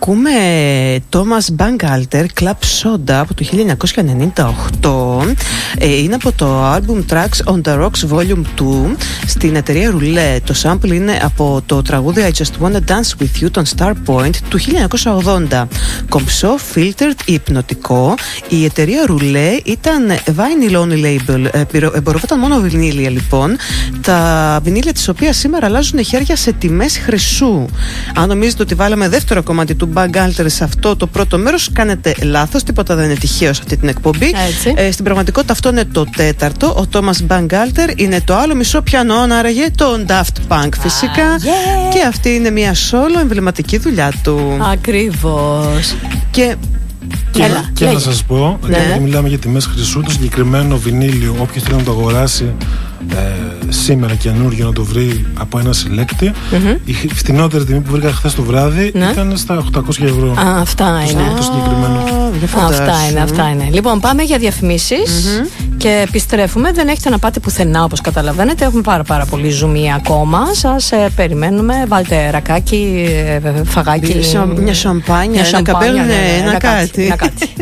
Ακούμε Thomas Bangalter, Club Soda από το 1998. Είναι από το album Tracks on the Rocks Volume 2 στην εταιρεία Roulette. Το sample είναι από το τραγούδι I Just Wanna Dance With You των Starpoint του 1980. Κομψό, filtered, υπνοτικό. Η εταιρεία Roulette ήταν vinyl only label. Εμπορευόταν μόνο βινίλια λοιπόν. Τα βινίλια της οποίας σήμερα αλλάζουν χέρια σε τιμές χρυσού. Αν νομίζετε ότι βάλαμε δεύτερο κομμάτι του Bangalter σε αυτό το πρώτο μέρος, κάνετε λάθος. Τίποτα δεν είναι τυχαίο σε αυτή την εκπομπή. Στην πραγματικότητα αυτό είναι το τέταρτο. Ο Thomas Bangalter είναι το άλλο μισό πιανό, άραγε τον Daft Punk φυσικά. Και αυτή είναι μια solo εμβληματική δουλειά του. Ακριβώς. Και να σας πω, γιατί μιλάμε για τιμές χρυσού, το συγκεκριμένο βινίλιο, όποιος θέλει να το αγοράσει σήμερα καινούργιο να το βρει από ένα συλλέκτη, η φτηνότερη τιμή που βρήκα χθες το βράδυ ήταν στα 800 ευρώ. Αυτά είναι. Το συγκεκριμένο. Αυτά είναι. Λοιπόν, πάμε για διαφημίσεις και επιστρέφουμε. Δεν έχετε να πάτε πουθενά, όπως καταλαβαίνετε. Έχουμε πάρα πολύ ζουμί ακόμα. Σας περιμένουμε. Βάλτε ρακάκι, φαγάκι, μια σαμπάνια, ένα καπέλο, ένα κάτι.